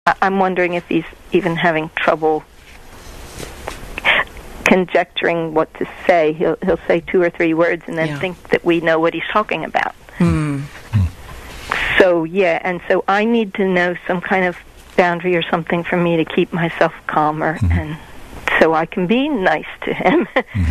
I'm wondering if he's even having trouble conjecturing what to say. He'll say 2 or 3 words and then think that we know what he's talking about. So, and so I need to know some kind of boundary or something for me to keep myself calmer, and so I can be nice to him.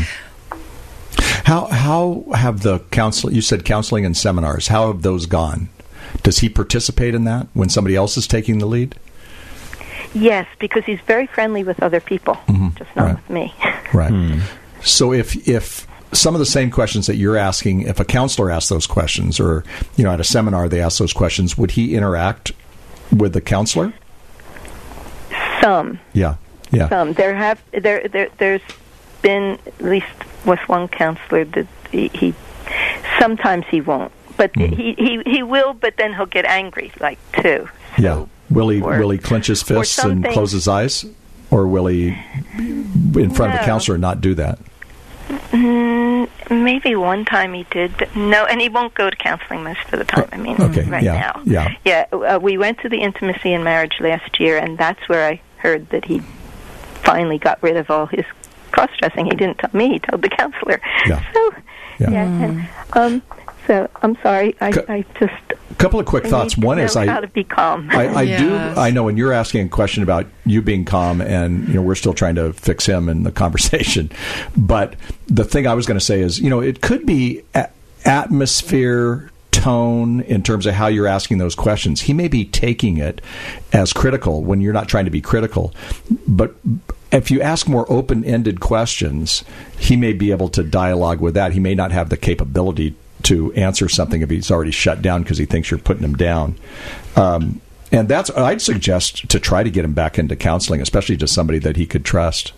How have the you said counseling and seminars, how have those gone? Does he participate in that when somebody else is taking the lead? Yes, because he's very friendly with other people, just not with me. Right. So if some of the same questions that you're asking, if a counselor asks those questions, or at a seminar they ask those questions, would he interact with the counselor? Some. Yeah. Some. There's been at least with one counselor that he sometimes he won't, but he will, but then he'll get angry, too. So, Will he clench his fists and close his eyes, or will he, in front of a counselor, not do that? Maybe one time he did, but no, and he won't go to counseling most of the time. Now. Yeah. We went to the Intimacy in Marriage last year, and that's where I heard that he finally got rid of all his cross-dressing. He didn't tell me; he told the counselor. So I'm sorry. I just. A couple of quick thoughts. One is how to be calm. I know when you're asking a question about you being calm, and we're still trying to fix him in the conversation. But the thing I was going to say is, it could be atmosphere, tone in terms of how you're asking those questions. He may be taking it as critical when you're not trying to be critical, but if you ask more open-ended questions, he may be able to dialogue with that. He may not have the capability to answer something if he's already shut down because he thinks you're putting him down. And I'd suggest to try to get him back into counseling, especially to somebody that he could trust.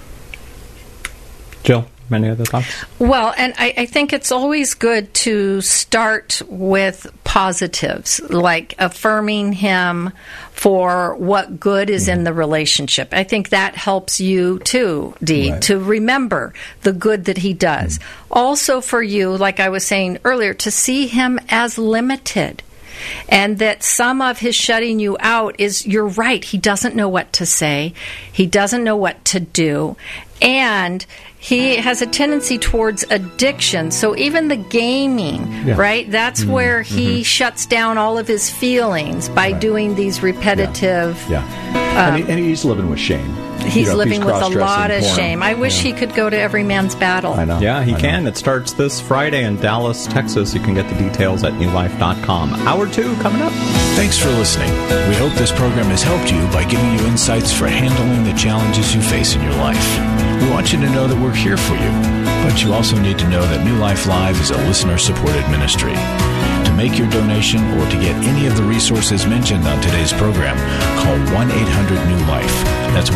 Jill, any other thoughts? Well, and I think it's always good to start with positives, like affirming him for what good is in the relationship. I think that helps you too, Dee, to remember the good that he does. Also for you, like I was saying earlier, to see him as limited. And that some of his shutting you out is, you're right, he doesn't know what to say. He doesn't know what to do. And he has a tendency towards addiction. So even the gaming, right? That's where he shuts down all of his feelings by doing these repetitive... And he's living with shame. He's living with a lot of shame. I wish he could go to Every Man's Battle. I know. Yeah, he can. It starts this Friday in Dallas, Texas. You can get the details at newlife.com. Hour 2 coming up. Thanks for listening. We hope this program has helped you by giving you insights for handling the challenges you face in your life. We want you to know that we're here for you, but you also need to know that New Life Live is a listener-supported ministry. To make your donation or to get any of the resources mentioned on today's program, call 1-800-NEW-LIFE. That's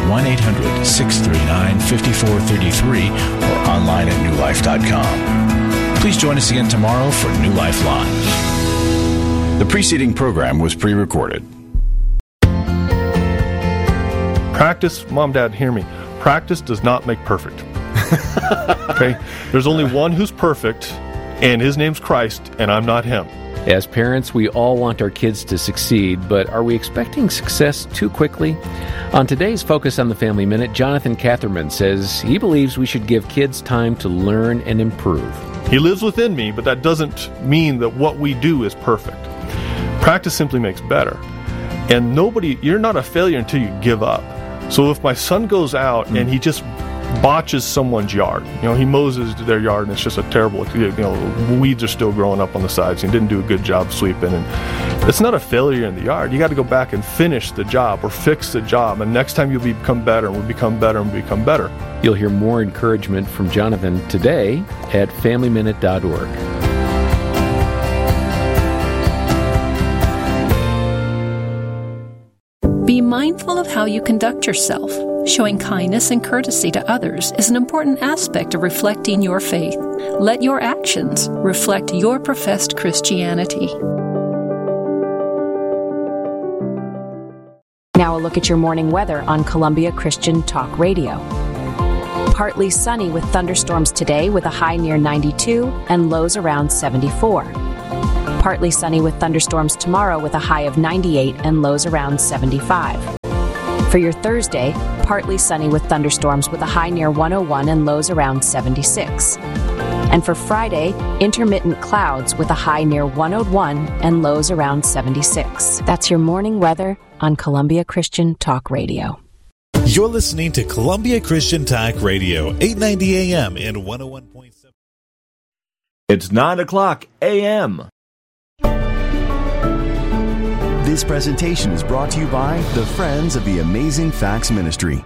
1-800-639-5433 or online at newlife.com. Please join us again tomorrow for New Life Live. The preceding program was pre-recorded. Practice, Mom, Dad, hear me. Practice does not make perfect. Okay? There's only one who's perfect, and his name's Christ, and I'm not him. As parents, we all want our kids to succeed, but are we expecting success too quickly? On today's Focus on the Family Minute, Jonathan Catherman says he believes we should give kids time to learn and improve. He lives within me, but that doesn't mean that what we do is perfect. Practice simply makes better. And you're not a failure until you give up. So if my son goes out and he just botches someone's yard, he mows their yard and it's just a terrible, weeds are still growing up on the sides and he didn't do a good job sweeping, and it's not a failure in the yard. You got to go back and finish the job or fix the job, and next time you'll become better, and we'll become better and become better. You'll hear more encouragement from Jonathan today at FamilyMinute.org. Be mindful of how you conduct yourself. Showing kindness and courtesy to others is an important aspect of reflecting your faith. Let your actions reflect your professed Christianity. Now a look at your morning weather on Columbia Christian Talk Radio. Partly sunny with thunderstorms today with a high near 92 and lows around 74. Partly sunny with thunderstorms tomorrow with a high of 98 and lows around 75. For your Thursday, partly sunny with thunderstorms with a high near 101 and lows around 76. And for Friday, intermittent clouds with a high near 101 and lows around 76. That's your morning weather on Columbia Christian Talk Radio. You're listening to Columbia Christian Talk Radio, 890 AM and 101.7. It's 9 o'clock a.m. This presentation is brought to you by the Friends of the Amazing Facts Ministry.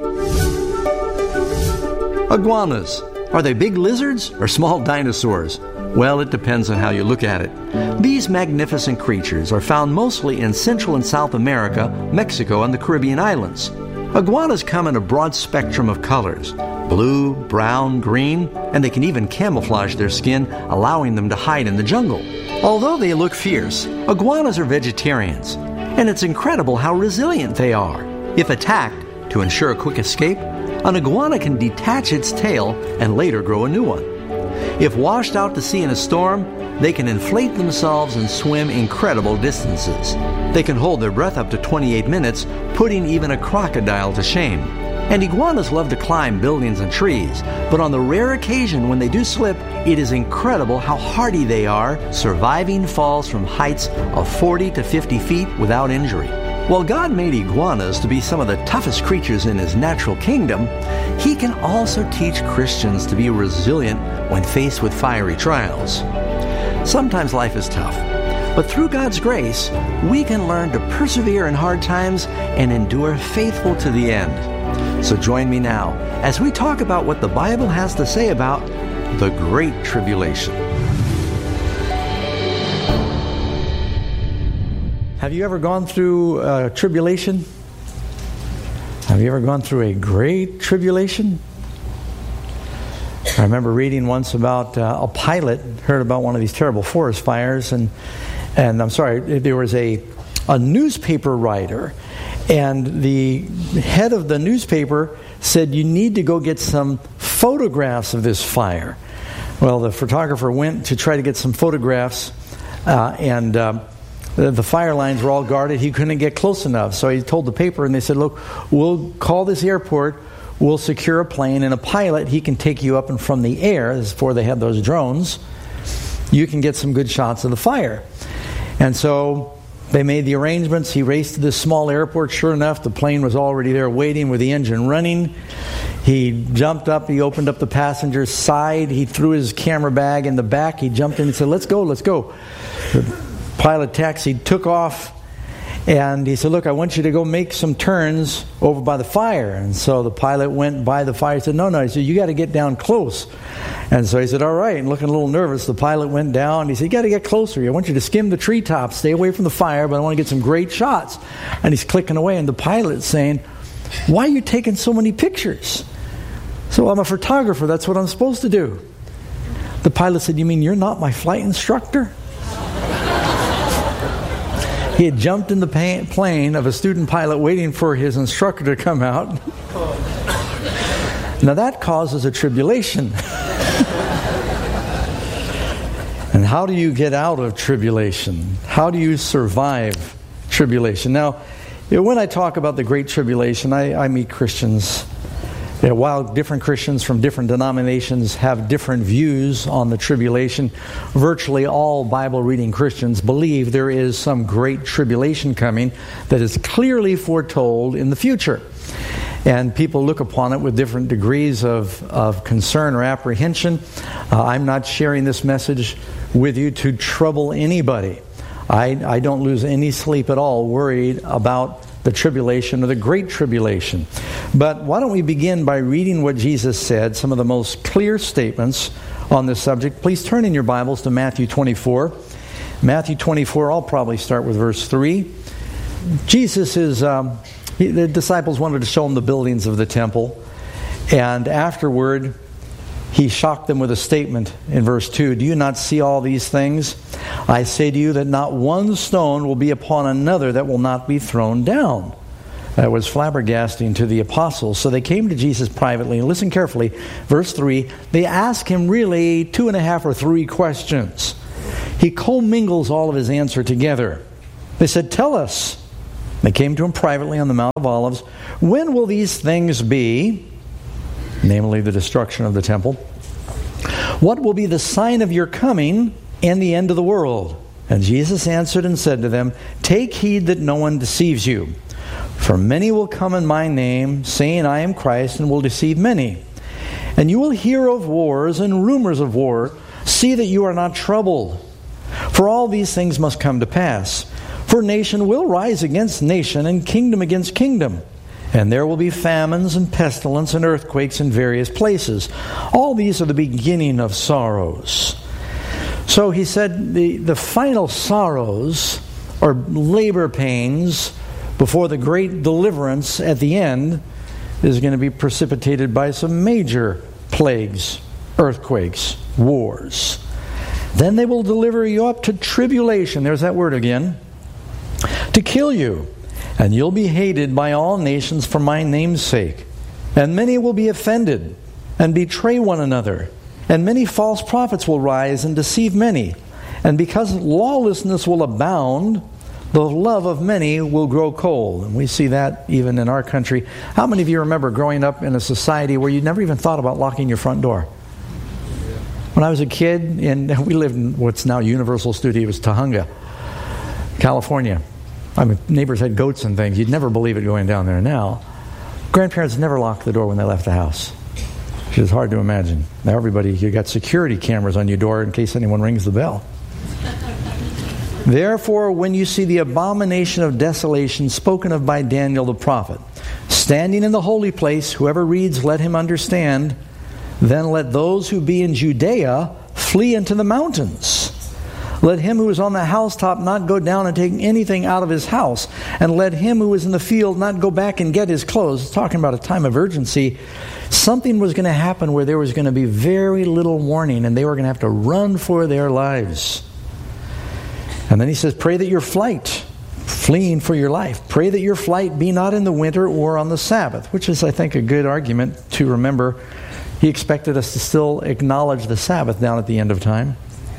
Iguanas. Are they big lizards or small dinosaurs? Well, it depends on how you look at it. These magnificent creatures are found mostly in Central and South America, Mexico, and the Caribbean islands. Iguanas come in a broad spectrum of colors: blue, brown, green, and they can even camouflage their skin, allowing them to hide in the jungle. Although they look fierce, iguanas are vegetarians, and it's incredible how resilient they are. If attacked, to ensure a quick escape, an iguana can detach its tail and later grow a new one. If washed out to sea in a storm, they can inflate themselves and swim incredible distances. They can hold their breath up to 28 minutes, putting even a crocodile to shame. And iguanas love to climb buildings and trees, but on the rare occasion when they do slip, it is incredible how hardy they are, surviving falls from heights of 40 to 50 feet without injury. While God made iguanas to be some of the toughest creatures in His natural kingdom, He can also teach Christians to be resilient when faced with fiery trials. Sometimes life is tough, but through God's grace, we can learn to persevere in hard times and endure faithful to the end. So join me now as we talk about what the Bible has to say about the Great Tribulation. Have you ever gone through tribulation? Have you ever gone through a great tribulation? I remember reading once about a pilot heard about one of these terrible forest fires, and I'm sorry, there was a newspaper writer, and the head of the newspaper said, "You need to go get some photographs of this fire." Well, the photographer went to try to get some photographs, and the fire lines were all guarded. He couldn't get close enough. So he told the paper, and they said, "Look, we'll call this airport. We'll secure a plane and a pilot. He can take you up and from the air." This is before they had those drones. "You can get some good shots of the fire." And so they made the arrangements. He raced to this small airport. Sure enough, the plane was already there waiting with the engine running. He jumped up. He opened up the passenger's side. He threw his camera bag in the back. He jumped in and said, "Let's go, let's go." The pilot taxied, took off, and he said, "Look, I want you to go make some turns over by the fire." And so the pilot went by the fire. He said, No. He said, "You got to get down close." And so he said, "All right." And looking a little nervous, the pilot went down. He said, "You got to get closer. I want you to skim the treetops, stay away from the fire, but I want to get some great shots." And he's clicking away, and the pilot's saying, "Why are you taking so many pictures?" "So I'm a photographer. That's what I'm supposed to do." The pilot said, "You mean you're not my flight instructor?" He had jumped in the plane of a student pilot waiting for his instructor to come out. Now that causes a tribulation. And how do you get out of tribulation? How do you survive tribulation? Now, when I talk about the Great Tribulation, I meet Christians. While different Christians from different denominations have different views on the tribulation, virtually all Bible-reading Christians believe there is some great tribulation coming that is clearly foretold in the future. And people look upon it with different degrees of concern or apprehension. I'm not sharing this message with you to trouble anybody. I don't lose any sleep at all worried about the tribulation or the Great Tribulation. But why don't we begin by reading what Jesus said, some of the most clear statements on this subject. Please turn in your Bibles to Matthew 24. Matthew 24, I'll probably start with verse 3. Jesus the disciples wanted to show him the buildings of the temple, and afterward he shocked them with a statement in verse 2. "Do you not see all these things? I say to you that not one stone will be upon another that will not be thrown down." That was flabbergasting to the apostles. So they came to Jesus privately, and listen carefully, verse 3, they asked him really 2.5 or 3 questions. He commingles all of his answer together. They said, "Tell us." They came to him privately on the Mount of Olives. "When will these things be?" Namely, the destruction of the temple. "What will be the sign of your coming and the end of the world?" And Jesus answered and said to them, "Take heed that no one deceives you. For many will come in my name, saying, 'I am Christ,' and will deceive many. And you will hear of wars and rumors of war. See that you are not troubled. For all these things must come to pass. For nation will rise against nation, and kingdom against kingdom. And there will be famines and pestilence and earthquakes in various places. All these are the beginning of sorrows." So he said the final sorrows, or labor pains, before the great deliverance at the end, is going to be precipitated by some major plagues, earthquakes, wars. "Then they will deliver you up to tribulation," there's that word again, "to kill you, and you'll be hated by all nations for my name's sake. And many will be offended and betray one another. And many false prophets will rise and deceive many. And because lawlessness will abound, the love of many will grow cold." And we see that even in our country. How many of you remember growing up in a society where you never even thought about locking your front door? When I was a kid, and we lived in what's now Universal Studios Tahunga, California. I mean, neighbors had goats and things. You'd never believe it going down there now. Grandparents never locked the door when they left the house. Which is hard to imagine. Now everybody, you got security cameras on your door in case anyone rings the bell. "Therefore, when you see the abomination of desolation spoken of by Daniel the prophet, standing in the holy place, whoever reads, let him understand. Then let those who be in Judea flee into the mountains. Let him who is on the housetop not go down and take anything out of his house. And let him who is in the field not go back and get his clothes." It's talking about a time of urgency. Something was going to happen where there was going to be very little warning, and they were going to have to run for their lives. And then he says, "Pray that your flight," fleeing for your life, "pray that your flight be not in the winter or on the Sabbath," which is, I think, a good argument to remember. He expected us to still acknowledge the Sabbath down at the end of time.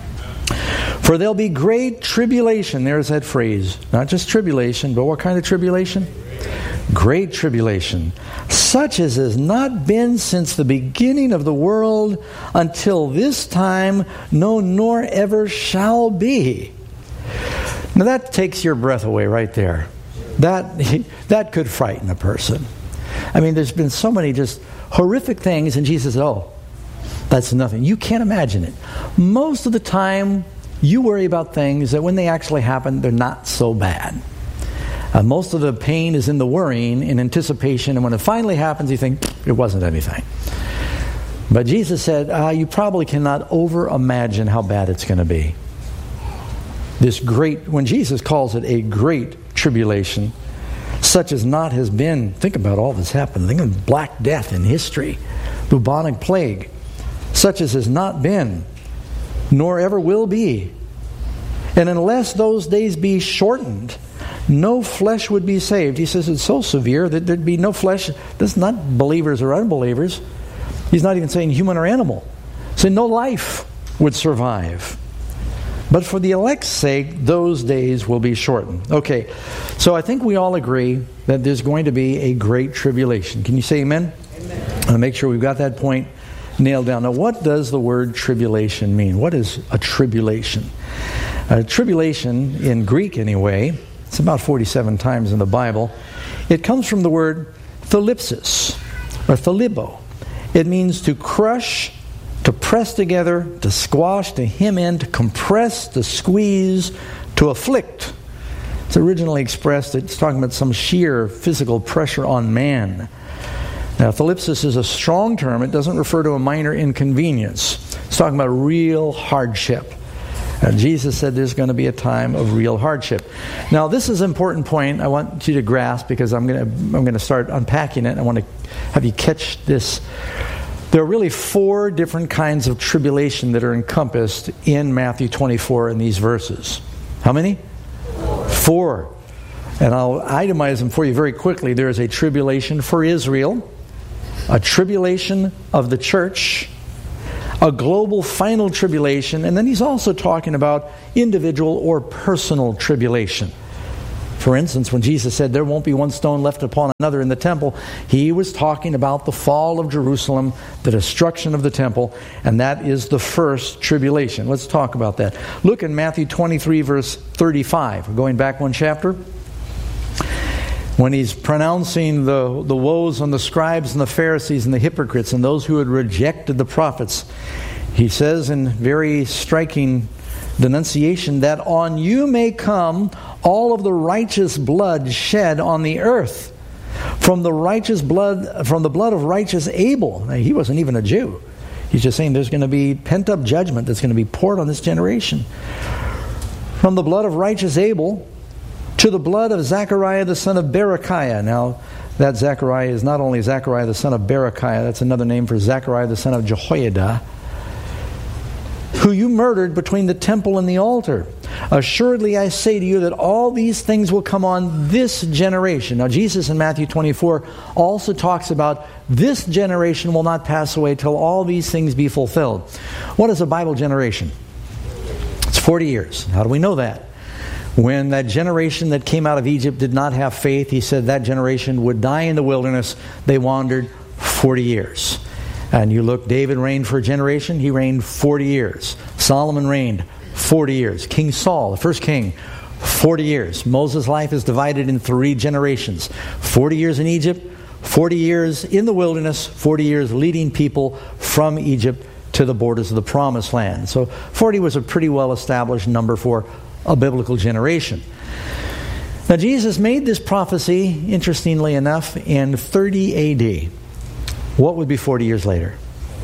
"For there'll be great tribulation." There's that phrase. Not just tribulation, but what kind of tribulation? Great tribulation. "Such as has not been since the beginning of the world until this time, no, nor ever shall be." Now that takes your breath away right there. That could frighten a person. I mean, there's been so many just horrific things, and Jesus says, "Oh, that's nothing." You can't imagine it. Most of the time, you worry about things that when they actually happen, they're not so bad. Most of the pain is in the worrying, in anticipation, and when it finally happens, you think, it wasn't anything. But Jesus said, you probably cannot over-imagine how bad it's going to be. This great, when Jesus calls it a great tribulation, such as not has been, think about all that's happened. Think of Black Death in history, bubonic plague, such as has not been, nor ever will be. And unless those days be shortened, no flesh would be saved. He says it's so severe that there'd be no flesh. That's not believers or unbelievers. He's not even saying human or animal. So no life would survive. But for the elect's sake, those days will be shortened. Okay, so I think we all agree that there's going to be a great tribulation. Can you say amen? Amen. I want to make sure we've got that point nailed down. Now, what does the word tribulation mean? What is a tribulation? Tribulation, in Greek anyway, it's about 47 times in the Bible. It comes from the word thalipsis, or thalibo. It means to crush, to press together, to squash, to hem in, to compress, to squeeze, to afflict. It's originally expressed, it's talking about some sheer physical pressure on man. Now, thalipsis is a strong term. It doesn't refer to a minor inconvenience. It's talking about real hardship. Jesus said there's going to be a time of real hardship. Now, this is an important point I want you to grasp because I'm going to start unpacking it. I want to have you catch this. There are really 4 different kinds of tribulation that are encompassed in Matthew 24 in these verses. How many? 4. And I'll itemize them for you very quickly. There is a tribulation for Israel, a tribulation of the church, a global final tribulation, and then he's also talking about individual or personal tribulation. For instance, when Jesus said there won't be one stone left upon another in the temple, he was talking about the fall of Jerusalem, the destruction of the temple, and that is the first tribulation. Let's talk about that. Look in Matthew 23, verse 35. We're going back one chapter. When he's pronouncing the woes on the scribes and the Pharisees and the hypocrites and those who had rejected the prophets, he says in very striking denunciation that on you may come all of the righteous blood shed on the earth, from the blood of righteous Abel. Now, he wasn't even a Jew. He's just saying there's going to be pent-up judgment that's going to be poured on this generation. From the blood of righteous Abel to the blood of Zechariah the son of Berechiah. Now, that Zechariah is not only Zechariah the son of Berechiah, that's another name for Zechariah the son of Jehoiada, who you murdered between the temple and the altar. Assuredly I say to you that all these things will come on this generation. Now Jesus in Matthew 24 also talks about this generation will not pass away till all these things be fulfilled. What is a Bible generation? It's 40 years. How do we know that? When that generation that came out of Egypt did not have faith, he said that generation would die in the wilderness. They wandered 40 years. And you look, David reigned for a generation. He reigned 40 years. Solomon reigned 40 years. King Saul, the first king, 40 years. Moses' life is divided in 3 generations. 40 years in Egypt, 40 years in the wilderness, 40 years leading people from Egypt to the borders of the Promised Land. So 40 was a pretty well-established number for a biblical generation. Now Jesus made this prophecy, interestingly enough, in 30 AD. What would be 40 years later?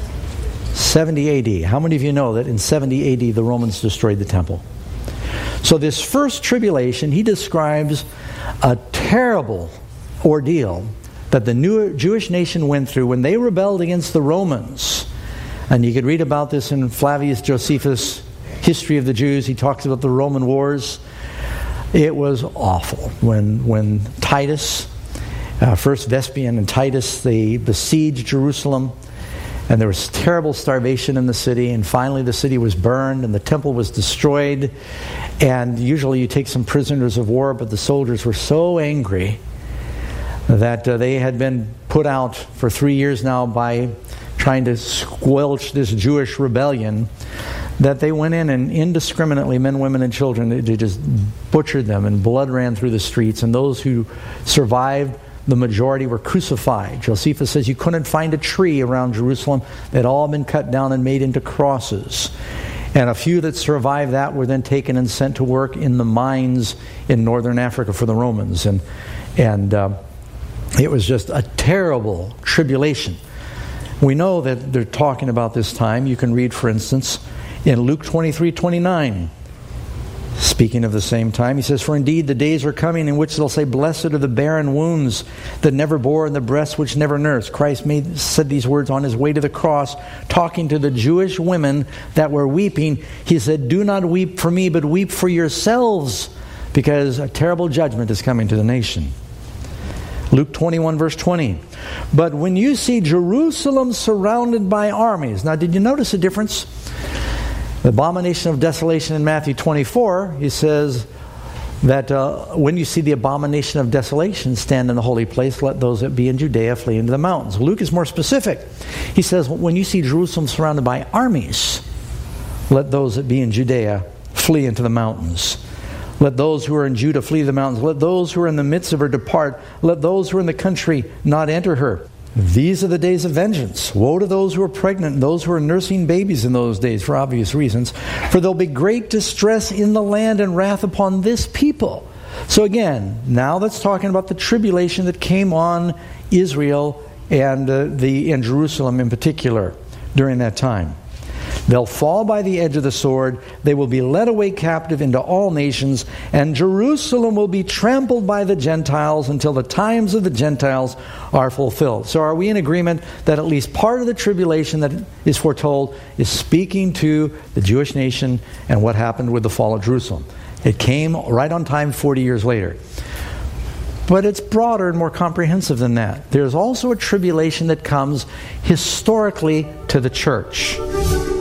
70 AD. How many of you know that in 70 AD the Romans destroyed the temple? So this first tribulation, he describes a terrible ordeal that the new Jewish nation went through when they rebelled against the Romans. And you could read about this in Flavius Josephus' History of the Jews. He talks about the Roman wars. It was awful. When Titus, first Vespasian and Titus, they besieged Jerusalem, and there was terrible starvation in the city, and finally the city was burned and the temple was destroyed. And usually you take some prisoners of war, but the soldiers were so angry that they had been put out for 3 years now by trying to squelch this Jewish rebellion, that they went in and indiscriminately, men, women, and children, they just butchered them, and blood ran through the streets, and those who survived, the majority were crucified. Josephus says you couldn't find a tree around Jerusalem. They'd all been cut down and made into crosses. And a few that survived that were then taken and sent to work in the mines in northern Africa for the Romans. And it was just a terrible tribulation. We know that they're talking about this time. You can read, for instance, in Luke 23:29. Speaking of the same time, he says, "For indeed the days are coming in which they'll say, Blessed are the barren wombs that never bore and the breasts which never nursed." Christ said these words on his way to the cross, talking to the Jewish women that were weeping. He said, "Do not weep for me, but weep for yourselves, because a terrible judgment is coming to the nation." Luke 21 verse 20. "But when you see Jerusalem surrounded by armies." Now, did you notice a difference? The abomination of desolation in Matthew 24, he says that when you see the abomination of desolation stand in the holy place, let those that be in Judea flee into the mountains. Luke is more specific. He says, when you see Jerusalem surrounded by armies, let those that be in Judea flee into the mountains. Let those who are in Judah flee the mountains. Let those who are in the midst of her depart. Let those who are in the country not enter her. These are the days of vengeance. Woe to those who are pregnant and those who are nursing babies in those days, for obvious reasons. For there'll be great distress in the land and wrath upon this people. So again, now that's talking about the tribulation that came on Israel and Jerusalem in particular during that time. They'll fall by the edge of the sword. They will be led away captive into all nations, and Jerusalem will be trampled by the Gentiles until the times of the Gentiles are fulfilled. So are we in agreement that at least part of the tribulation that is foretold is speaking to the Jewish nation and what happened with the fall of Jerusalem? It came right on time 40 years later. But it's broader and more comprehensive than that. There's also a tribulation that comes historically to the church.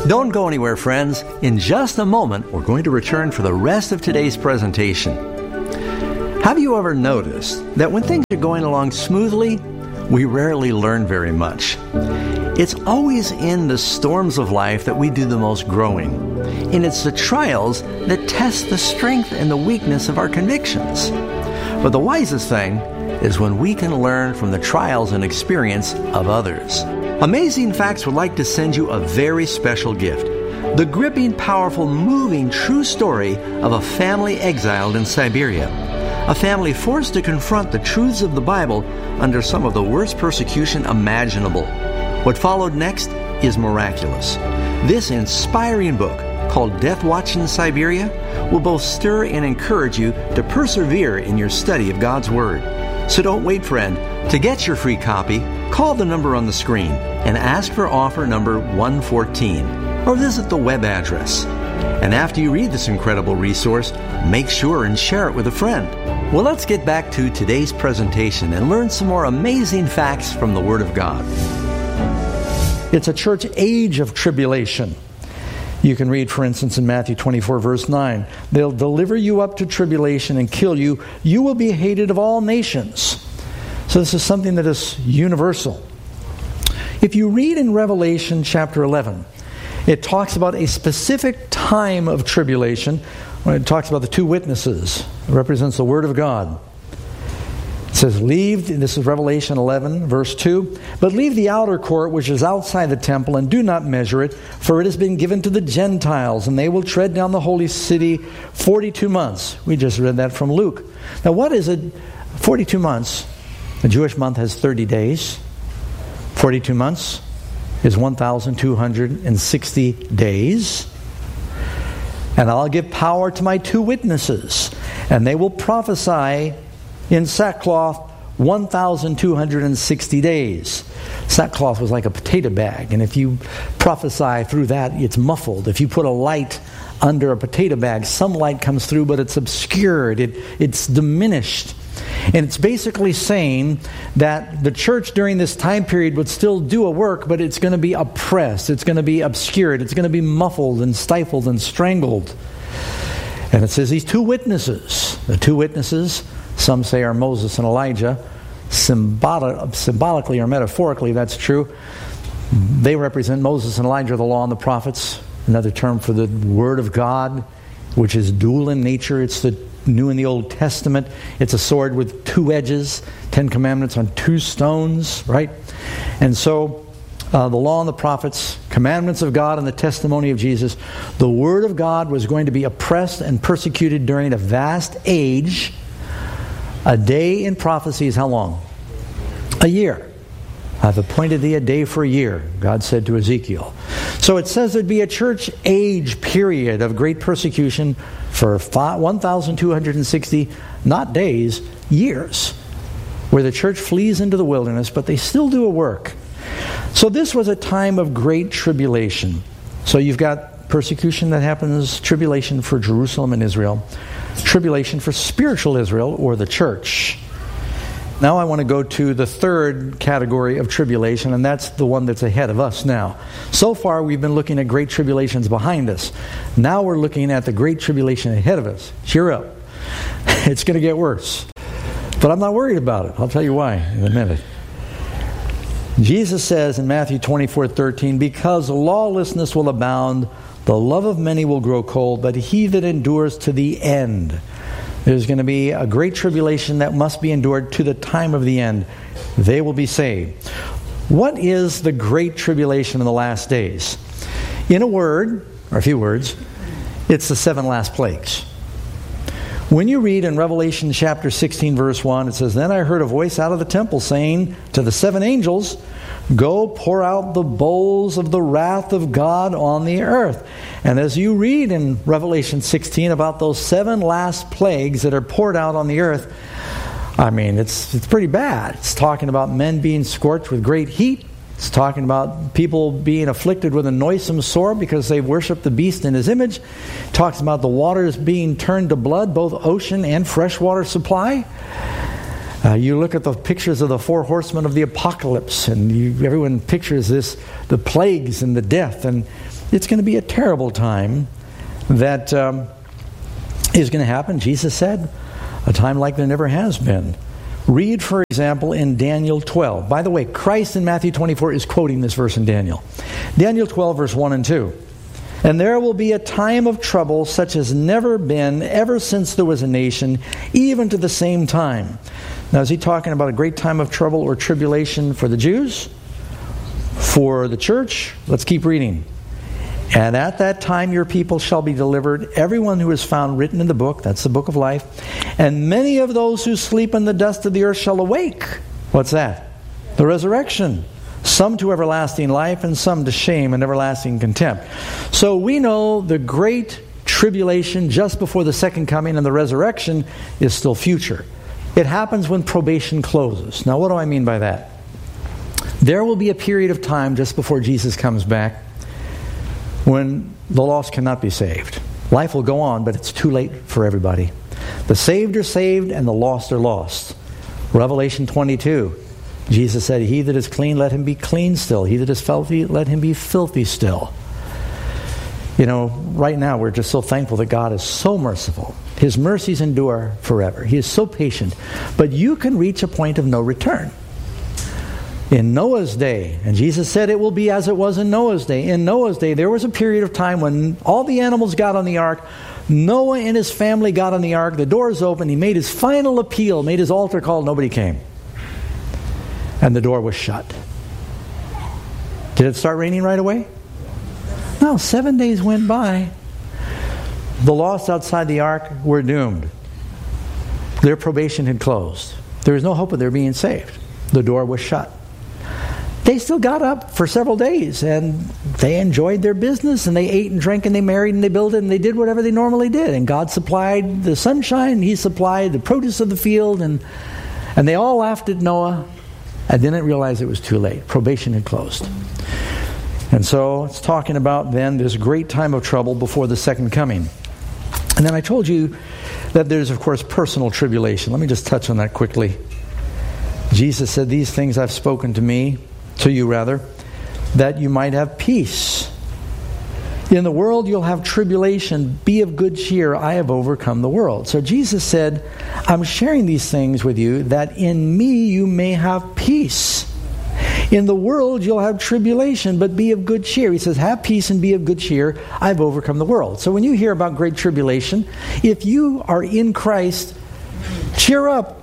Don't go anywhere, friends. In just a moment, we're going to return for the rest of today's presentation. Have you ever noticed that when things are going along smoothly, we rarely learn very much? It's always in the storms of life that we do the most growing. And it's the trials that test the strength and the weakness of our convictions. But the wisest thing is when we can learn from the trials and experience of others. Amazing Facts would like to send you a very special gift. The gripping, powerful, moving, true story of a family exiled in Siberia. A family forced to confront the truths of the Bible under some of the worst persecution imaginable. What followed next is miraculous. This inspiring book, called Death Watch in Siberia, will both stir and encourage you to persevere in your study of God's Word. So don't wait, friend. To get your free copy, call the number on the screen and ask for offer number 114, or visit the web address. And after you read this incredible resource, make sure and share it with a friend. Well, let's get back to today's presentation and learn some more amazing facts from the Word of God. It's a church age of tribulation. You can read, for instance, in Matthew 24, verse 9, they'll deliver you up to tribulation and kill you. You will be hated of all nations. So this is something that is universal. If you read in Revelation chapter 11, it talks about a specific time of tribulation when it talks about the two witnesses. It represents the Word of God. It says, leave, this is Revelation 11, verse 2, but leave the outer court which is outside the temple and do not measure it, for it has been given to the Gentiles, and they will tread down the holy city 42 months. We just read that from Luke. Now what is it? 42 months. A Jewish month has 30 days. 42 months is 1,260 days. And I'll give power to my two witnesses, and they will prophesy in sackcloth 1,260 days. Sackcloth was like a potato bag, and if you prophesy through that, it's muffled. If you put a light under a potato bag, some light comes through, but it's obscured, it's diminished. And it's basically saying that the church during this time period would still do a work, but it's going to be oppressed, it's going to be obscured, it's going to be muffled and stifled and strangled. And it says these two witnesses, the two witnesses, some say are Moses and Elijah, symbolically or metaphorically, that's true. They represent Moses and Elijah, the law and the prophets, another term for the Word of God, which is dual in nature. It's the New and the Old Testament. It's a sword with two edges, 10 commandments on two stones, right? And so the law and the prophets, commandments of God and the testimony of Jesus, the Word of God was going to be oppressed and persecuted during a vast age. A day in prophecy is how long? A year. I've appointed thee a day for a year, God said to Ezekiel. So it says there'd be a church age period of great persecution for 1,260, not days, years, where the church flees into the wilderness, but they still do a work. So this was a time of great tribulation. So you've got persecution that happens, tribulation for Jerusalem and Israel, tribulation for spiritual Israel or the church. Now I want to go to the third category of tribulation, and that's the one that's ahead of us now. So far we've been looking at great tribulations behind us. Now we're looking at the great tribulation ahead of us. Cheer up. It's going to get worse. But I'm not worried about it. I'll tell you why in a minute. Jesus says in Matthew 24:13, because lawlessness will abound, the love of many will grow cold, but he that endures to the end. There's going to be a great tribulation that must be endured to the time of the end. They will be saved. What is the great tribulation in the last days? In a word, or a few words, it's the 7 last plagues. When you read in Revelation chapter 16, verse 1, it says, then I heard a voice out of the temple saying to the 7 angels, go pour out the bowls of the wrath of God on the earth. And as you read in Revelation 16 about those 7 last plagues that are poured out on the earth, I mean, it's pretty bad. It's talking about men being scorched with great heat. It's talking about people being afflicted with a noisome sore because they worship the beast in his image. It talks about the waters being turned to blood, both ocean and freshwater supply. You look at the pictures of the 4 horsemen of the apocalypse, and everyone pictures this, the plagues and the death, and It's going to be a terrible time that is going to happen. Jesus said, a time like there never has been. Read, for example, in Daniel 12. By the way, Christ in Matthew 24 is quoting this verse in Daniel. Daniel 12, verse 1 and 2. And there will be a time of trouble such as never been ever since there was a nation, even to the same time. Now, is he talking about a great time of trouble or tribulation for the Jews? For the church? Let's keep reading. And at that time your people shall be delivered, everyone who is found written in the book, that's the book of life, and many of those who sleep in the dust of the earth shall awake. What's that? The resurrection. Some to everlasting life and some to shame and everlasting contempt. So we know the great tribulation just before the second coming and the resurrection is still future. It happens when probation closes. Now what do I mean by that? There will be a period of time just before Jesus comes back when the lost cannot be saved. Life will go on, but it's too late for everybody. The saved are saved and the lost are lost. Revelation 22, Jesus said, he that is clean, let him be clean still. He that is filthy, let him be filthy still. You know, right now we're just so thankful that God is so merciful. His mercies endure forever. He is so patient. But you can reach a point of no return. In Noah's day, and Jesus said it will be as it was in Noah's day. In Noah's day, there was a period of time when all the animals got on the ark. Noah and his family got on the ark. The doors opened. He made his final appeal, made his altar call. Nobody came. And the door was shut. Did it start raining right away? No, 7 days went by. The lost outside the ark were doomed. Their probation had closed. There was no hope of their being saved. The door was shut. They still got up for several days and they enjoyed their business and they ate and drank and they married and they built it and they did whatever they normally did. And God supplied the sunshine, He supplied the produce of the field, and they all laughed at Noah and didn't realize it was too late. Probation had closed. And so it's talking about then this great time of trouble before the second coming. And then I told you that there's, of course, personal tribulation. Let me just touch on that quickly. Jesus said, these things I've spoken to you, that you might have peace. In the world you'll have tribulation. Be of good cheer. I have overcome the world. So Jesus said, I'm sharing these things with you that in me you may have peace. In the world you'll have tribulation, but be of good cheer. He says, have peace and be of good cheer. I've overcome the world. So when you hear about great tribulation, if you are in Christ, cheer up.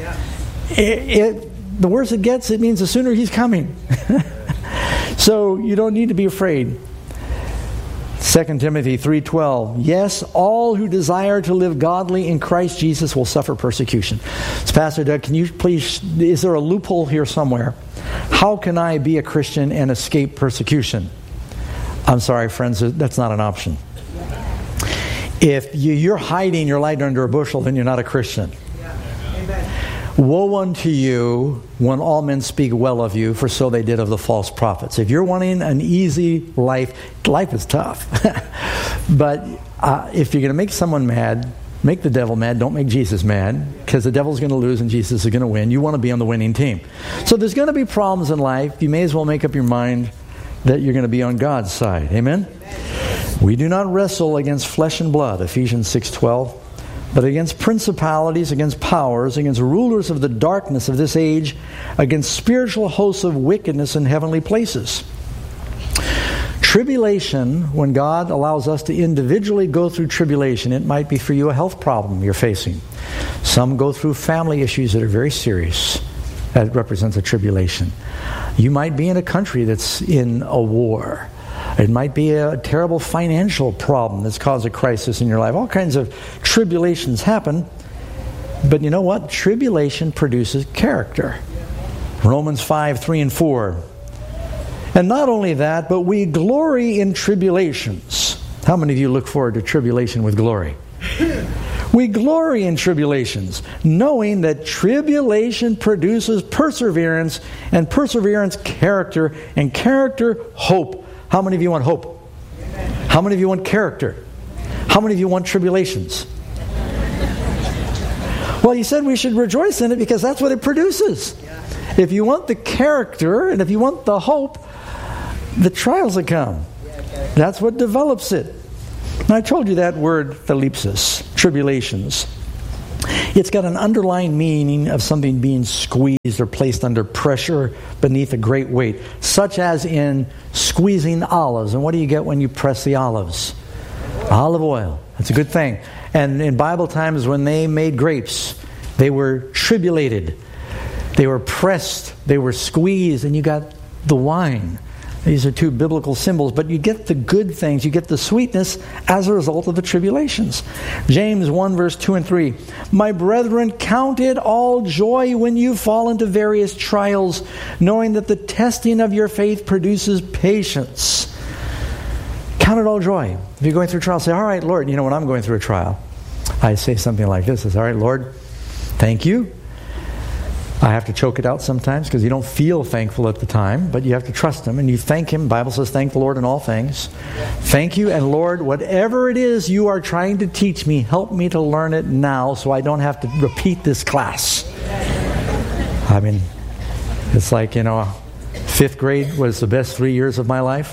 The worse it gets, it means the sooner He's coming. So you don't need to be afraid. 2 Timothy 3:12. Yes, all who desire to live godly in Christ Jesus will suffer persecution. So Pastor Doug, can you please, is there a loophole here somewhere? How can I be a Christian and escape persecution? I'm sorry, friends, that's not an option. If you're hiding your light under a bushel, then you're not a Christian. Woe unto you when all men speak well of you, for so they did of the false prophets. If you're wanting an easy life is tough. But if you're going to make someone mad, make the devil mad. Don't make Jesus mad, because the devil's going to lose and Jesus is going to win. You want to be on the winning team. So there's going to be problems in life. You may as well make up your mind that you're going to be on God's side. Amen? We do not wrestle against flesh and blood, Ephesians 6:12. But against principalities, against powers, against rulers of the darkness of this age, against spiritual hosts of wickedness in heavenly places. Tribulation, when God allows us to individually go through tribulation, it might be for you a health problem you're facing. Some go through family issues that are very serious. That represents a tribulation. You might be in a country that's in a war. It might be a terrible financial problem that's caused a crisis in your life. All kinds of tribulations happen. But you know what? Tribulation produces character. Romans 5:3 and 4. And not only that, but we glory in tribulations. How many of you look forward to tribulation with glory? We glory in tribulations, knowing that tribulation produces perseverance, and perseverance, character, and character, hope. How many of you want hope? How many of you want character? How many of you want tribulations? Well, you said we should rejoice in it because that's what it produces. If you want the character and if you want the hope, the trials that come. That's what develops it. And I told you that word, thalipsis, tribulations. It's got an underlying meaning of something being squeezed or placed under pressure beneath a great weight, such as in squeezing olives. And what do you get when you press the olives? Olive oil. That's a good thing. And in Bible times, when they made grapes, they were tribulated. They were pressed. They were squeezed. And you got the wine. These are two biblical symbols, but you get the good things, you get the sweetness as a result of the tribulations. James 1 verse 2 and 3. My brethren, count it all joy when you fall into various trials, knowing that the testing of your faith produces patience. Count it all joy. If you're going through a trial, say, all right, Lord, when I'm going through a trial, I say something like this, all right, Lord, thank you. I have to choke it out sometimes because you don't feel thankful at the time, but you have to trust Him and you thank Him. The Bible says, thank the Lord in all things. Thank you, and Lord, whatever it is you are trying to teach me, help me to learn it now so I don't have to repeat this class. I mean, it's like, fifth grade was the best 3 years of my life.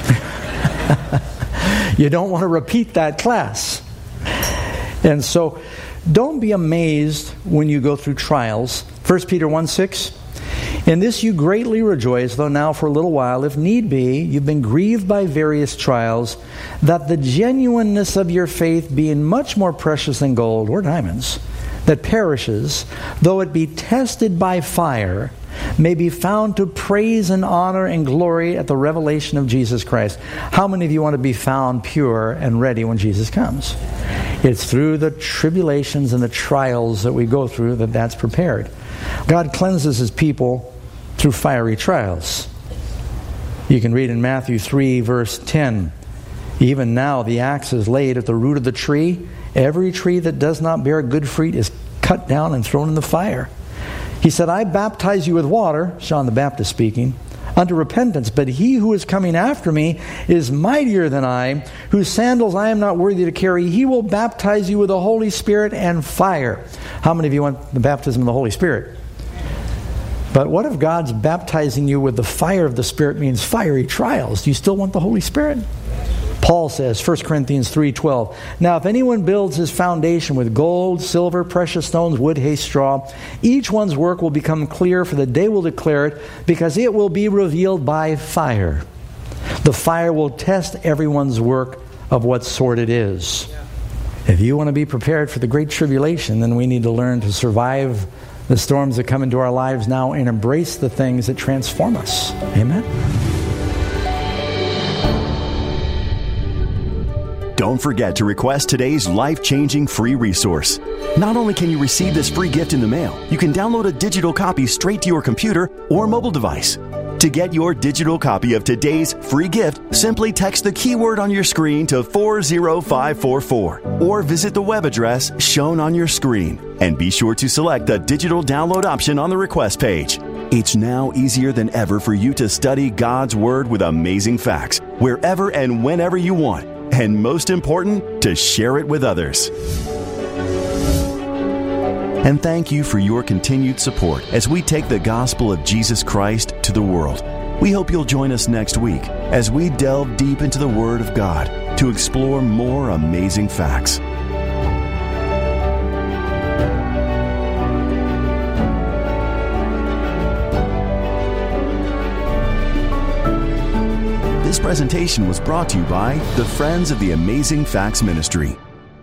You don't want to repeat that class. And so, don't be amazed when you go through trials. 1 Peter 1:6. In this you greatly rejoice, though now for a little while, if need be, you've been grieved by various trials, that the genuineness of your faith, being much more precious than gold or diamonds, that perishes, though it be tested by fire, may be found to praise and honor and glory at the revelation of Jesus Christ. How many of you want to be found pure and ready when Jesus comes? It's through the tribulations and the trials that we go through that's prepared. God cleanses His people through fiery trials. You can read in Matthew 3 verse 10. Even now the axe is laid at the root of the tree. Every tree that does not bear good fruit is cut down and thrown in the fire. He said, I baptize you with water, John the Baptist speaking, unto repentance, but he who is coming after me is mightier than I, whose sandals I am not worthy to carry. He will baptize you with the Holy Spirit and fire. How many of you want the baptism of the Holy Spirit? But what if God's baptizing you with the fire of the Spirit means fiery trials? Do you still want the Holy Spirit? Paul says, 1 Corinthians 3:12, now if anyone builds his foundation with gold, silver, precious stones, wood, hay, straw, each one's work will become clear, for the day will declare it, because it will be revealed by fire. The fire will test everyone's work of what sort it is. If you want to be prepared for the great tribulation, then we need to learn to survive the storms that come into our lives now and embrace the things that transform us. Amen? Don't forget to request today's life-changing free resource. Not only can you receive this free gift in the mail, you can download a digital copy straight to your computer or mobile device. To get your digital copy of today's free gift, simply text the keyword on your screen to 40544 or visit the web address shown on your screen. And be sure to select the digital download option on the request page. It's now easier than ever for you to study God's Word with amazing facts, wherever and whenever you want. And most important, to share it with others. And thank you for your continued support as we take the gospel of Jesus Christ to the world. We hope you'll join us next week as we delve deep into the Word of God to explore more amazing facts. This presentation was brought to you by the Friends of the Amazing Facts Ministry.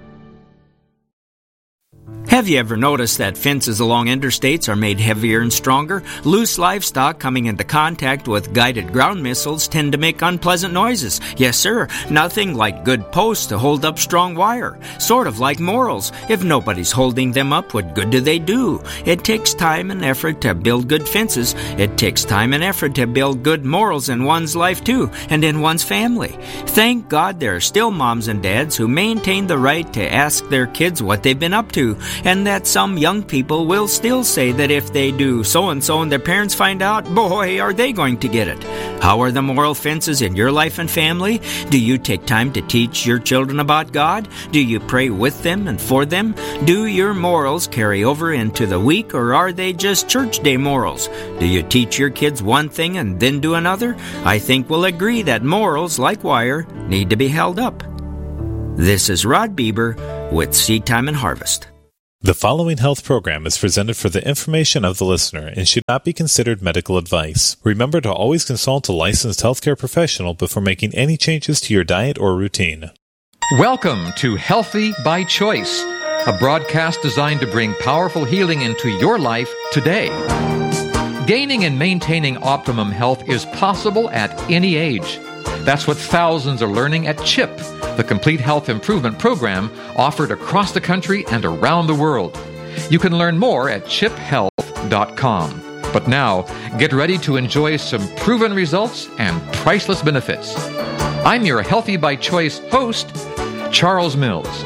Have you ever noticed that fences along interstates are made heavier and stronger? Loose livestock coming into contact with guided ground missiles tend to make unpleasant noises. Yes, sir. Nothing like good posts to hold up strong wire. Sort of like morals. If nobody's holding them up, what good do they do? It takes time and effort to build good fences. It takes time and effort to build good morals in one's life too, and in one's family. Thank God there are still moms and dads who maintain the right to ask their kids what they've been up to, and that some young people will still say that if they do so-and-so and their parents find out, boy, are they going to get it. How are the moral fences in your life and family? Do you take time to teach your children about God? Do you pray with them and for them? Do your morals carry over into the week, or are they just church day morals? Do you teach your kids one thing and then do another? I think we'll agree that morals, like wire, need to be held up. This is Rod Bieber with Seed Time and Harvest. The following health program is presented for the information of the listener and should not be considered medical advice. Remember to always consult a licensed healthcare professional before making any changes to your diet or routine. Welcome to Healthy by Choice, a broadcast designed to bring powerful healing into your life today. Gaining and maintaining optimum health is possible at any age. That's what thousands are learning at CHIP, the Complete Health Improvement Program offered across the country and around the world. You can learn more at chiphealth.com. But now, get ready to enjoy some proven results and priceless benefits. I'm your Healthy by Choice host, Charles Mills.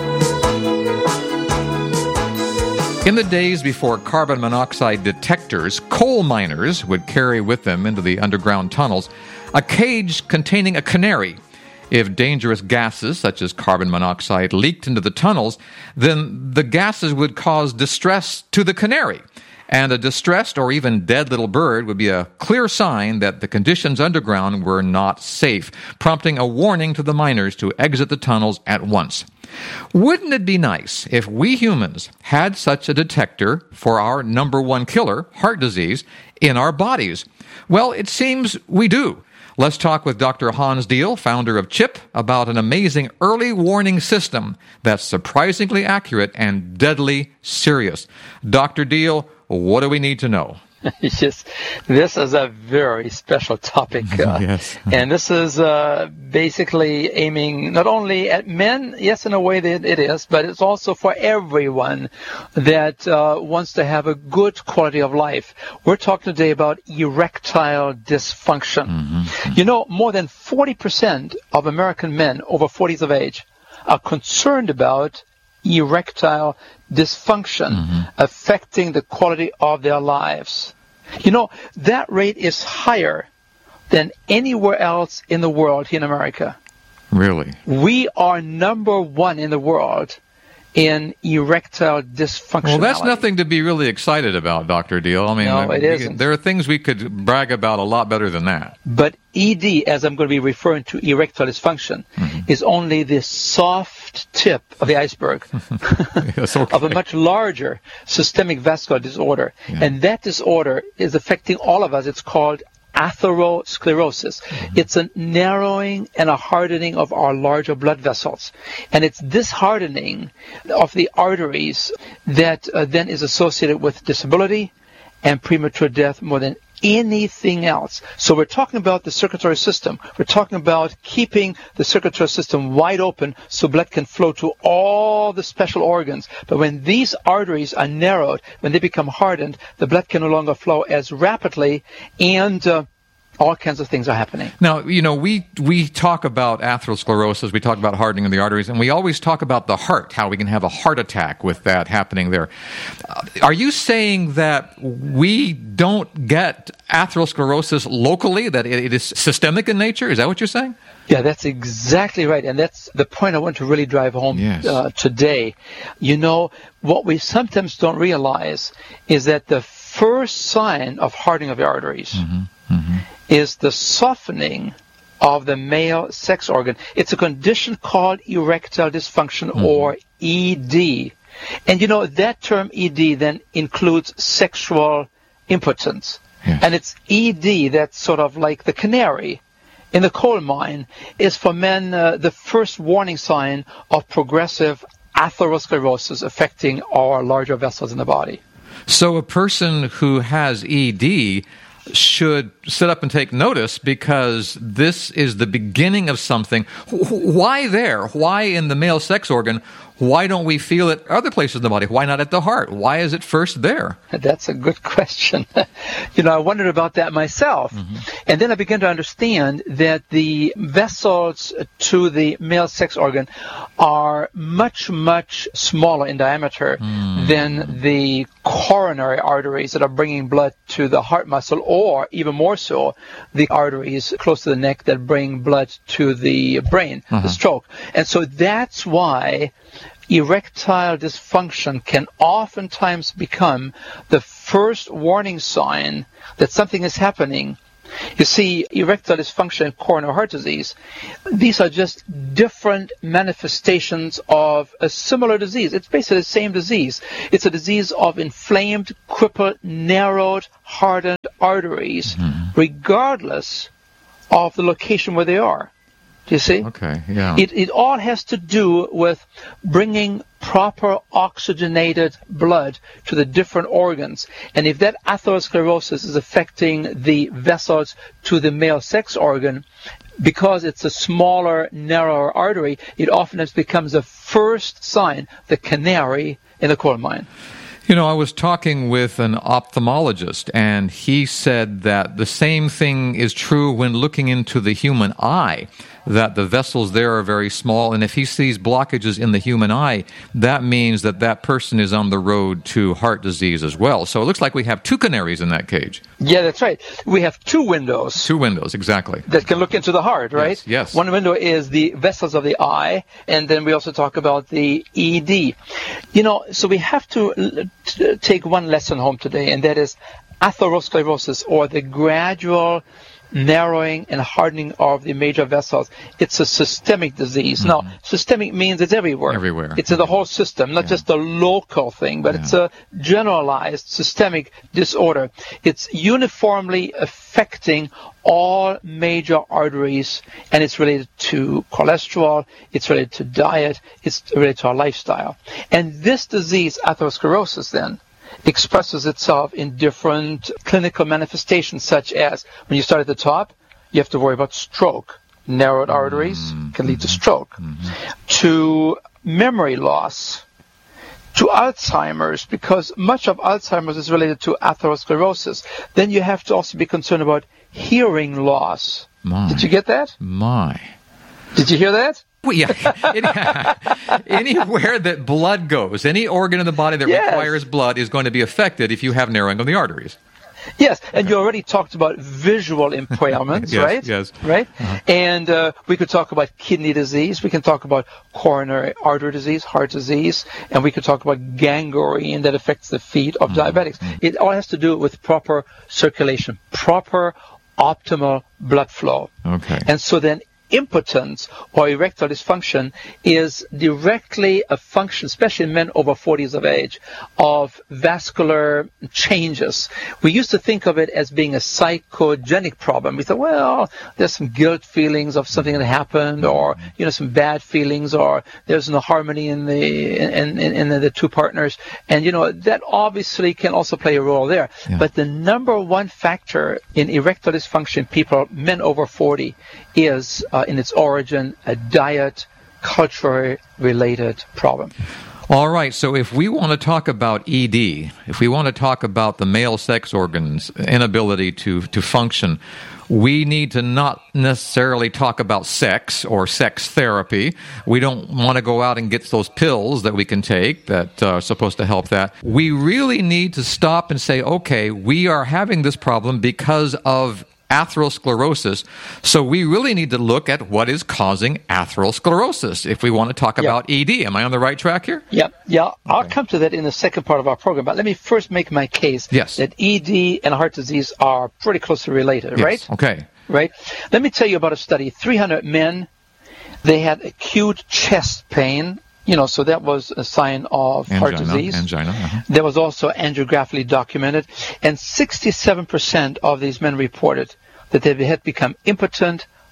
In the days before carbon monoxide detectors, coal miners would carry with them into the underground tunnels a cage containing a canary. If dangerous gases such as carbon monoxide leaked into the tunnels, then the gases would cause distress to the canary. And a distressed or even dead little bird would be a clear sign that the conditions underground were not safe, prompting a warning to the miners to exit the tunnels at once. Wouldn't it be nice if we humans had such a detector for our number one killer, heart disease, in our bodies? Well, it seems we do. Let's talk with Dr. Hans Diehl, founder of CHIP, about an amazing early warning system that's surprisingly accurate and deadly serious. Dr. Diehl, what do we need to know? Yes, this is a very special topic. Yes. And this is basically aiming not only at men, yes, in a way that it is, but it's also for everyone that wants to have a good quality of life. We're talking today about erectile dysfunction. Mm-hmm. You know, more than 40% of American men over 40s of age are concerned about erectile dysfunction affecting the quality of their lives. You know, that rate is higher than anywhere else in the world here in America. Really? We are number one in the world in erectile dysfunction. Well, that's nothing to be really excited about, Dr. Diehl. I mean, no, it isn't. There are things we could brag about a lot better than that. But ED, as I'm going to be referring to erectile dysfunction, is only the soft tip of the iceberg of a much larger systemic vascular disorder. Yeah. And that disorder is affecting all of us. It's called atherosclerosis. It's a narrowing and a hardening of our larger blood vessels. And it's this hardening of the arteries that then is associated with disability and premature death more than anything else. So we're talking about the circulatory system. We're talking about keeping the circulatory system wide open so blood can flow to all the special organs. But when these arteries are narrowed, when they become hardened, the blood can no longer flow as rapidly, and all kinds of things are happening. Now, you know, we talk about atherosclerosis, we talk about hardening of the arteries, and we always talk about the heart, how we can have a heart attack with that happening there. Are you saying that we don't get atherosclerosis locally, that it is systemic in nature? Is that what you're saying? Yeah, that's exactly right. And that's the point I want to really drive home today. You know, what we sometimes don't realize is that the first sign of hardening of the arteries is the softening of the male sex organ. It's a condition called erectile dysfunction, or ED. And you know, that term ED then includes sexual impotence. Yes. And it's ED that's sort of like the canary in the coal mine, is for men the first warning sign of progressive atherosclerosis affecting our larger vessels in the body. So a person who has ED should sit up and take notice, because this is the beginning of something. Why there? Why in the male sex organ? why don't we feel it other places in the body? Why not at the heart? Why is it first there? That's a good question. I wondered about that myself. And then I began to understand that the vessels to the male sex organ are much, much smaller in diameter than the coronary arteries that are bringing blood to the heart muscle, or even more so, the arteries close to the neck that bring blood to the brain, the stroke. And so that's why erectile dysfunction can oftentimes become the first warning sign that something is happening. You see, erectile dysfunction and coronary heart disease, these are just different manifestations of a similar disease. It's basically the same disease. It's a disease of inflamed, crippled, narrowed, hardened arteries, regardless of the location where they are. Do you see? Okay, yeah. It all has to do with bringing proper oxygenated blood to the different organs. And if that atherosclerosis is affecting the vessels to the male sex organ, because it's a smaller, narrower artery, it often becomes the first sign, the canary in the coal mine. I was talking with an ophthalmologist, and he said that the same thing is true when looking into the human eye, that the vessels there are very small, and if he sees blockages in the human eye, that means that that person is on the road to heart disease as well. So it looks like we have two canaries in that cage. Yeah, that's right. We have two windows. Two windows, exactly. That can look into the heart, right? Yes. One window is the vessels of the eye, and then we also talk about the ED. So we have to take one lesson home today, and that is atherosclerosis, or the gradual narrowing and hardening of the major vessels. It's a systemic disease. Now, systemic means it's everywhere. Everywhere. It's in the whole system, not just a local thing, but it's a generalized systemic disorder. It's uniformly affecting all major arteries, and it's related to cholesterol, it's related to diet, it's related to our lifestyle. And this disease, atherosclerosis, then, expresses itself in different clinical manifestations, such as when you start at the top, you have to worry about stroke. Narrowed arteries can lead to stroke. To memory loss, to Alzheimer's, because much of Alzheimer's is related to atherosclerosis. Then you have to also be concerned about hearing loss. Did you get that? Did you hear that? Anywhere that blood goes, any organ in the body that requires blood is going to be affected if you have narrowing of the arteries. Yes, and you already talked about visual impairments, right? Yes. Right? And we could talk about kidney disease, we can talk about coronary artery disease, heart disease, and we could talk about gangrene that affects the feet of diabetics. It all has to do with proper circulation, proper optimal blood flow. Okay. And so then impotence or erectile dysfunction is directly a function, especially in men over 40s of age, of vascular changes. We used to think of it as being a psychogenic problem. We thought, well, there's some guilt feelings of something that happened, or some bad feelings, or there's no harmony in the two partners, and that obviously can also play a role there. But the number one factor in erectile dysfunction, people, men over 40, is in its origin a diet, culture-related problem. All right, so if we want to talk about ED, if we want to talk about the male sex organs' inability to function, we need to not necessarily talk about sex or sex therapy. We don't want to go out and get those pills that we can take that are supposed to help that. We really need to stop and say, okay, we are having this problem because of atherosclerosis, so we really need to look at what is causing atherosclerosis if we want to talk about ED. Am I on the right track here? Yeah. I'll come to that in the second part of our program, but let me first make my case that ED and heart disease are pretty closely related, right? Okay. Right? Let me tell you about a study. 300 men, they had acute chest pain, so that was a sign of heart disease. Angina. There was also angiographically documented, and 67% of these men reported that they had become impotent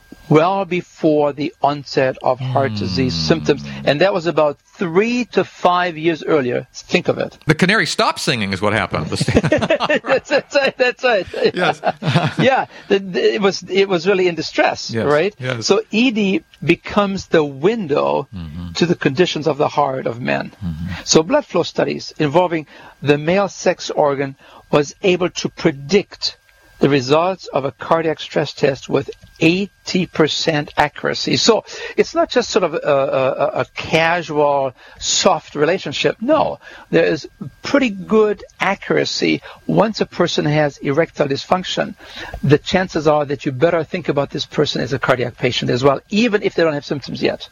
well before the onset of heart disease symptoms. And that was about 3 to 5 years earlier. Think of it. The canary stopped singing is what happened. That's right. Yes. Yeah, it was really in distress, yes. right? Yes. So ED becomes the window to the conditions of the heart of men. So blood flow studies involving the male sex organ was able to predict the results of a cardiac stress test with 80% accuracy. So it's not just sort of a casual, soft relationship. No, there is pretty good accuracy. Once a person has erectile dysfunction, the chances are that you better think about this person as a cardiac patient as well, even if they don't have symptoms yet.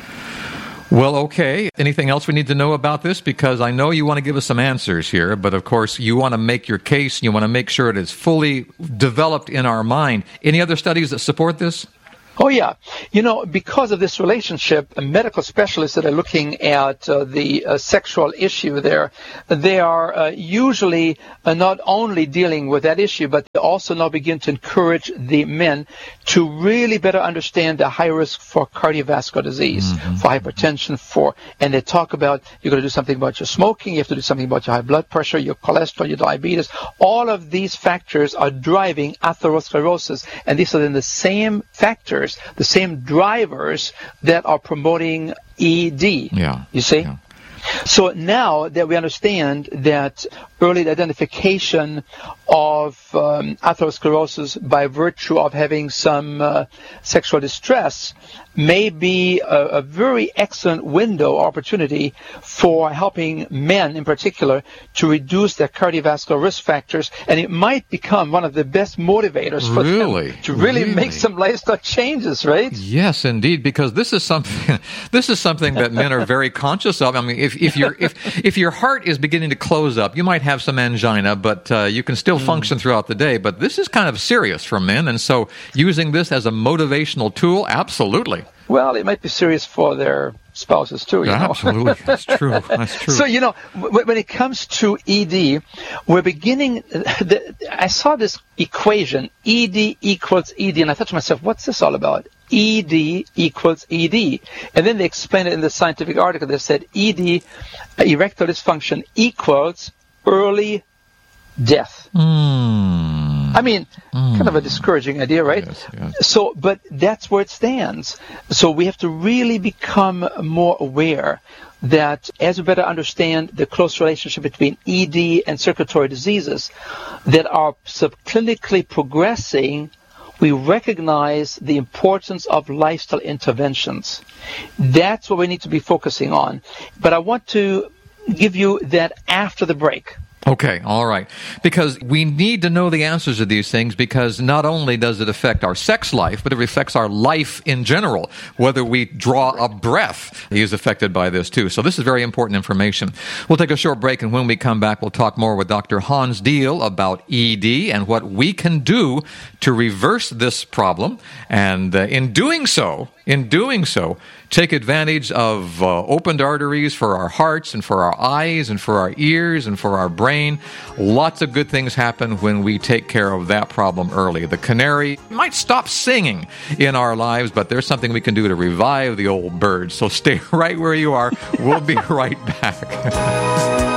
Well, okay. Anything else we need to know about this? Because I know you want to give us some answers here, but of course you want to make your case. You want to make sure it is fully developed in our mind. Any other studies that support this? Oh, yeah. Because of this relationship, medical specialists that are looking at the sexual issue there, they are usually not only dealing with that issue, but they also now begin to encourage the men to really better understand the high risk for cardiovascular disease, for hypertension, and they talk about you're going to do something about your smoking, you have to do something about your high blood pressure, your cholesterol, your diabetes. All of these factors are driving atherosclerosis, and these are then the same factors, the same drivers that are promoting ED. Yeah. You see? Yeah. So now that we understand that early identification of atherosclerosis by virtue of having some sexual distress may be a very excellent window opportunity for helping men in particular to reduce their cardiovascular risk factors, and it might become one of the best motivators for them to really make some lifestyle changes, right? Yes, indeed, because this is something that men are very conscious of. I mean, if your heart is beginning to close up, you might have some angina, but you can still function throughout the day. But this is kind of serious for men, and so using this as a motivational tool, absolutely. Well, it might be serious for their spouses too. Absolutely, that's true. That's true. So when it comes to ED, we're beginning. I saw this equation: ED equals ED, and I thought to myself, "What's this all about?" ED equals ED, and then they explained it in the scientific article. They said ED, erectile dysfunction, equals early death. I mean, kind of a discouraging idea, right? Yes. So, but that's where it stands. So we have to really become more aware that as we better understand the close relationship between ED and circulatory diseases that are subclinically progressing, we recognize the importance of lifestyle interventions. That's what we need to be focusing on. But I want to give you that after the break. Okay, all right. Because we need to know the answers to these things, because not only does it affect our sex life, but it affects our life in general. Whether we draw a breath is affected by this too. So this is very important information. We'll take a short break, and when we come back, we'll talk more with Dr. Hans Diehl about ED and what we can do to reverse this problem. And in doing so, take advantage of opened arteries for our hearts and for our eyes and for our ears and for our brain. Lots of good things happen when we take care of that problem early. The canary might stop singing in our lives, but there's something we can do to revive the old bird. So stay right where you are. We'll be right back.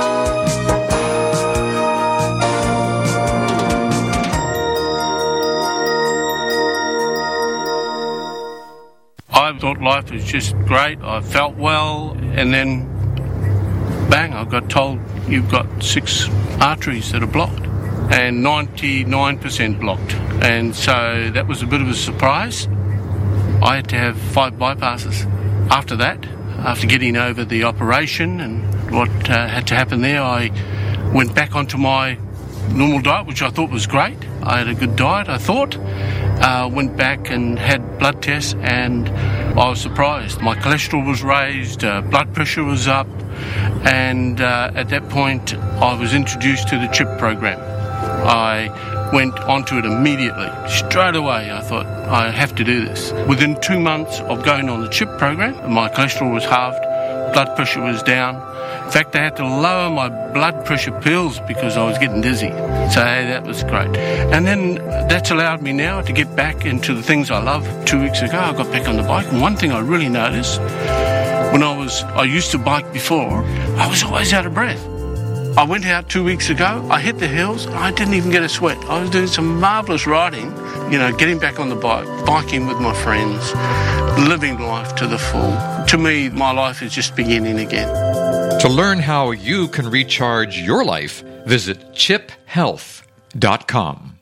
I thought life was just great. I felt well, and then bang, I got told you've got 6 arteries that are blocked and 99% blocked. And so that was a bit of a surprise. I had to have 5 bypasses. After that, after getting over the operation and what had to happen there, I went back onto my normal diet, which I thought was great. I had a good diet, I thought. Went back and had blood tests, and I was surprised. My cholesterol was raised, blood pressure was up, and at that point I was introduced to the CHIP program. I went onto it immediately. Straight away I thought, I have to do this. Within 2 months of going on the CHIP program, my cholesterol was halved, blood pressure was down, In fact, I had to lower my blood pressure pills because I was getting dizzy. So, hey, that was great. And then that's allowed me now to get back into the things I love. 2 weeks ago, I got back on the bike, and one thing I really noticed, when I used to bike before, I was always out of breath. I went out 2 weeks ago, I hit the hills, and I didn't even get a sweat. I was doing some marvellous riding, getting back on the bike, biking with my friends, living life to the full. To me, my life is just beginning again. To learn how you can recharge your life, visit chiphealth.com.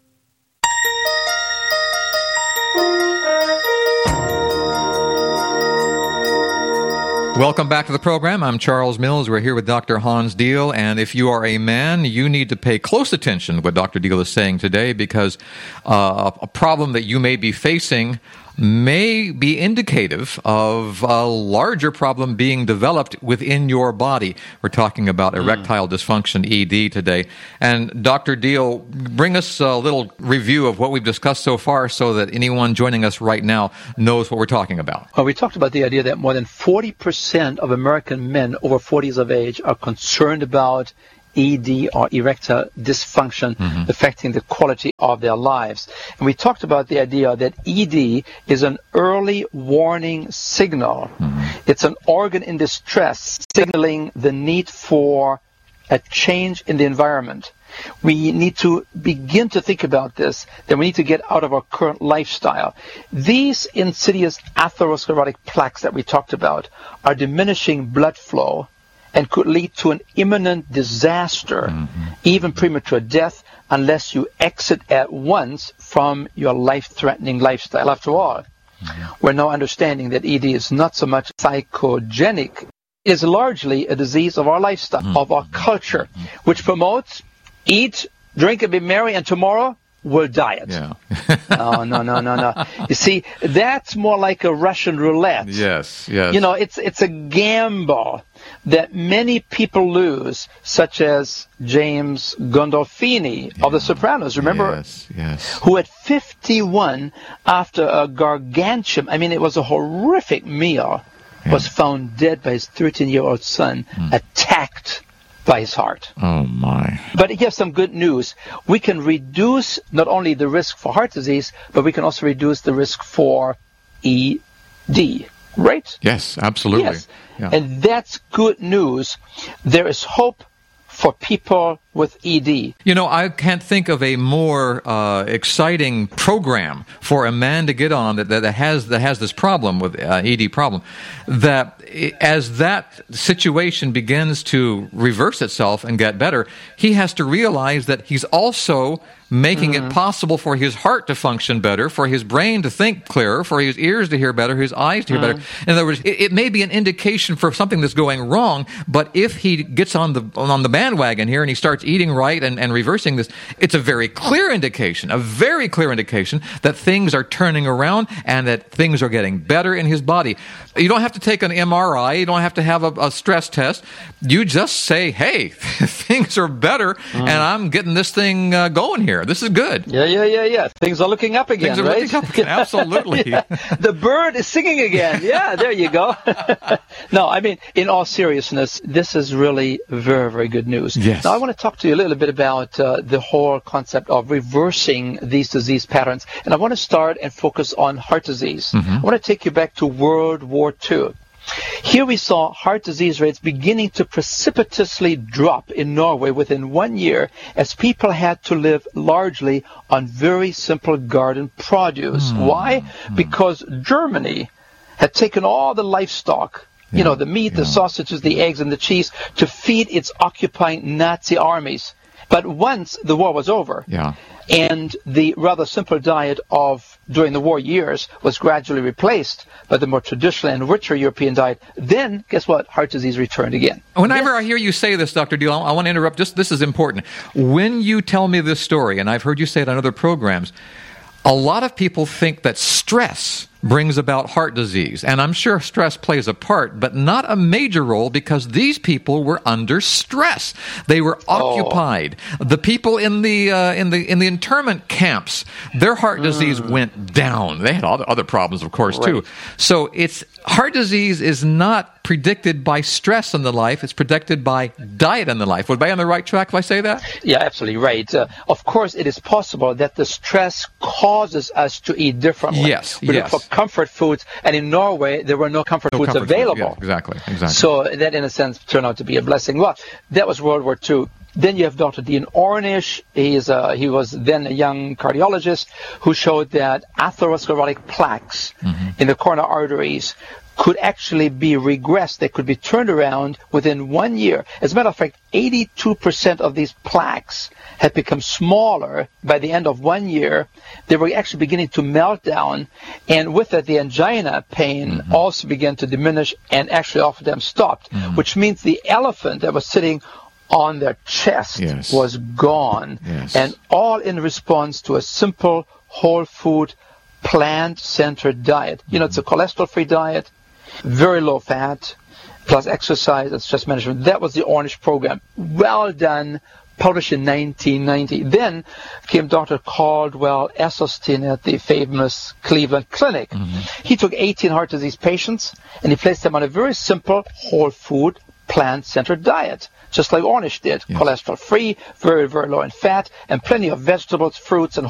Welcome back to the program. I'm Charles Mills. We're here with Dr. Hans Diehl. And if you are a man, you need to pay close attention to what Dr. Diehl is saying today, because a problem that you may be facing may be indicative of a larger problem being developed within your body. We're talking about erectile dysfunction, ED, today. And Dr. Diehl, bring us a little review of what we've discussed so far so that anyone joining us right now knows what we're talking about. Well, we talked about the idea that more than 40% of American men over 40 years of age are concerned about ED or erectile dysfunction affecting the quality of their lives. And we talked about the idea that ED is an early warning signal. It's an organ in distress signaling the need for a change in the environment. We need to begin to think about this, that we need to get out of our current lifestyle. These insidious atherosclerotic plaques that we talked about are diminishing blood flow and could lead to an imminent disaster, even premature death, unless you exit at once from your life-threatening lifestyle. After all, we're now understanding that ED is not so much psychogenic, it is largely a disease of our lifestyle, of our culture, which promotes eat, drink, and be merry, and tomorrow we'll diet. Yeah. No. You see, that's more like a Russian roulette. Yes. It's a gamble that many people lose, such as James Gandolfini of The Sopranos, remember? Yes. Who at 51, after a gargantuan, it was a horrific meal, was found dead by his 13-year-old son, attacked by his heart. Oh, my. But here's some good news. We can reduce not only the risk for heart disease, but we can also reduce the risk for ED, right? Yes, absolutely. Yes. Yeah. And that's good news. There is hope for people with ED. I can't think of a more exciting program for a man to get on that has this problem with ED problem. That as that situation begins to reverse itself and get better, he has to realize that he's also making it possible for his heart to function better, for his brain to think clearer, for his ears to hear better, his eyes to hear better. In other words, it may be an indication for something that's going wrong, but if he gets on the bandwagon here and he starts eating right and reversing this, it's a very clear indication that things are turning around and that things are getting better in his body. You don't have to take an MRI. You don't have to have a stress test. You just say, hey, things are better, and I'm getting this thing going here. This is good. Yeah. Things are looking up again, right? Looking up again. Absolutely. The bird is singing again. Yeah, there you go. No, in all seriousness, this is really very, very good news. Yes. Now, I want to talk to you a little bit about the whole concept of reversing these disease patterns. And I want to start and focus on heart disease. I want to take you back to World War II. Here we saw heart disease rates beginning to precipitously drop in Norway within 1 year as people had to live largely on very simple garden produce. Why? Because Germany had taken all the livestock, the meat, the sausages, the eggs, and the cheese to feed its occupying Nazi armies. But once the war was over, and the rather simple diet of during the war years was gradually replaced by the more traditional and richer European diet, then guess what? Heart disease returned again. Whenever I hear you say this, Dr. Diehl, I want to interrupt. This is important. When you tell me this story, and I've heard you say it on other programs, a lot of people think that stress brings about heart disease. And I'm sure stress plays a part, but not a major role, because these people were under stress. They were occupied. The people in the internment camps, their heart disease went down. They had other problems, of course, too. So heart disease is not predicted by stress in the life. It's predicted by diet in the life. Would I be on the right track if I say that? Yeah, absolutely right. Of course, it is possible that the stress causes us to eat differently. Yes. For comfort foods, and in Norway there were no comfort foods available. Yeah, exactly. So that, in a sense, turned out to be a blessing. Well, that was World War II. Then you have Dr. Dean Ornish. He was then a young cardiologist who showed that atherosclerotic plaques in the coronary arteries could actually be regressed. They could be turned around within 1 year. As a matter of fact, 82% of these plaques had become smaller by the end of 1 year. They were actually beginning to melt down, and with that, the angina pain also began to diminish, and actually all of them stopped, which means the elephant that was sitting on their chest was gone, and all in response to a simple, whole food, plant-centered diet. You know, it's a cholesterol-free diet, very low fat, plus exercise and stress management. That was the Ornish program. Well done, published in 1990. Then came Dr. Caldwell Esselstyn at the famous Cleveland Clinic. He took 18 heart disease patients, and he placed them on a very simple, whole food, plant-centered diet, just like Ornish did. Cholesterol-free, very, very low in fat, and plenty of vegetables, fruits, and